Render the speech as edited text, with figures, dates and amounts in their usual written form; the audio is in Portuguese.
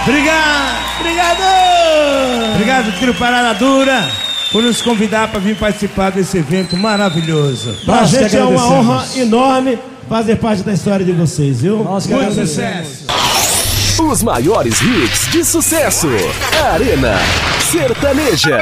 Obrigado, Trio Parada Dura, por nos convidar para vir participar desse evento maravilhoso. Pra gente é uma honra enorme fazer parte da história de vocês, viu? Muito sucesso. Os maiores hits de sucesso. Arena Sertaneja.